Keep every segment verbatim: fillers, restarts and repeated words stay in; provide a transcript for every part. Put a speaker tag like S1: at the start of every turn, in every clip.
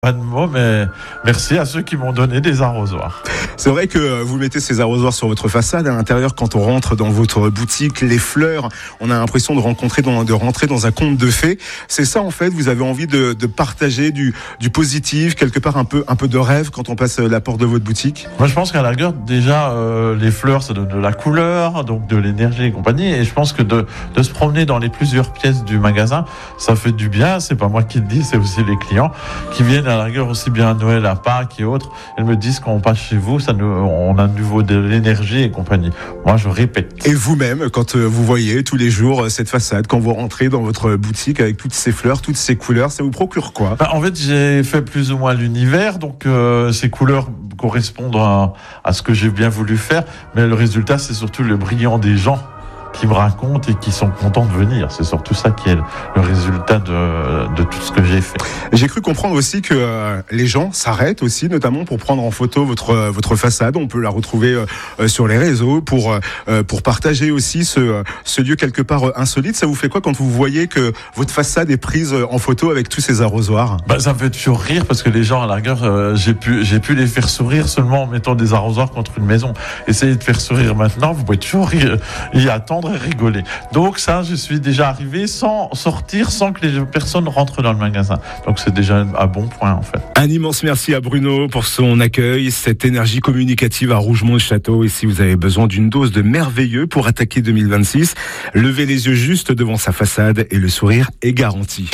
S1: Pas de mots, mais merci à ceux qui m'ont donné des arrosoirs.
S2: C'est vrai que vous mettez ces arrosoirs sur votre façade. À l'intérieur, quand on rentre dans votre boutique, les fleurs, on a l'impression de rencontrer, dans, de rentrer dans un conte de fées. C'est ça, en fait, vous avez envie de, de partager du, du positif, quelque part un peu, un peu de rêve quand on passe la porte de votre boutique.
S1: Moi, je pense qu'à la rigueur, déjà, euh, les fleurs, ça donne de la couleur, donc de l'énergie et compagnie. Et je pense que de, de se promener dans les plusieurs pièces du magasin, ça fait du bien. C'est pas moi qui le dis, c'est aussi les clients qui viennent à la rigueur aussi bien à Noël, à Pâques et autres. Elles me disent quand on passe chez vous, ça nous, on a de nouveau de l'énergie et compagnie. Moi, je répète.
S2: Et vous-même, quand vous voyez tous les jours cette façade, quand vous rentrez dans votre boutique avec toutes ces fleurs, toutes ces couleurs, ça vous procure quoi ?
S1: Bah, en fait, j'ai fait plus ou moins l'univers, donc euh, ces couleurs correspondent à, à ce que j'ai bien voulu faire, mais le résultat, c'est surtout le brillant des gens qui me racontent et qui sont contents de venir. C'est surtout ça qui est le résultat de, de tout ce que j'ai fait.
S2: J'ai cru comprendre aussi que euh, les gens s'arrêtent aussi, notamment pour prendre en photo votre, votre façade. On peut la retrouver euh, sur les réseaux pour, euh, pour partager aussi ce, ce lieu quelque part euh, insolite. Ça vous fait quoi quand vous voyez que votre façade est prise en photo avec tous ces arrosoirs ?
S1: Bah, ça me fait toujours rire parce que les gens, à la rigueur, euh, j'ai pu, j'ai pu les faire sourire seulement en mettant des arrosoirs contre une maison. Essayez de faire sourire maintenant, vous pouvez toujours rire, y attendre et rigoler. Donc ça, je suis déjà arrivé sans sortir, sans que les personnes rentrent dans le magasin. Donc c'est déjà un bon point en fait.
S2: Un immense merci à Bruno pour son accueil, cette énergie communicative à Rougemont-le-Château. Et si vous avez besoin d'une dose de merveilleux pour attaquer deux mille vingt-six, levez les yeux juste devant sa façade et le sourire est garanti.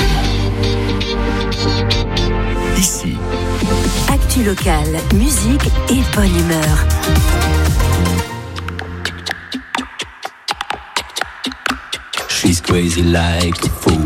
S3: Ici, actu locale, musique et bonne humeur.
S4: She's crazy like a fool.